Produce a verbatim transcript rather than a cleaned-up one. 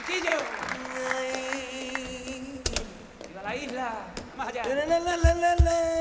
Quillo. Viva la isla. Más allá. La, la, la, la, la.